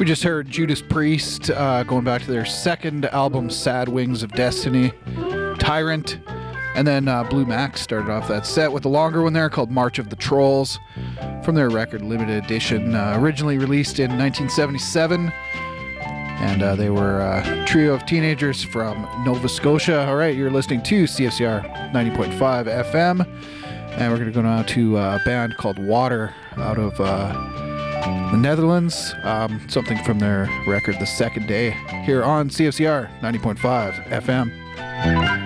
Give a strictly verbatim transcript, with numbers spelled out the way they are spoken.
We just heard Judas Priest, uh, going back to their second album, Sad Wings of Destiny, Tyrant. And then uh, Blue Max started off that set with a longer one there called March of the Trolls from their record Limited Edition, uh, originally released in nineteen seventy-seven. And uh, they were a trio of teenagers from Nova Scotia. All right, you're listening to C F C R ninety point five F M. And we're going to go now to a band called Water out of uh, the Netherlands. Um, something from their record The Second Day here on C F C R ninety point five F M.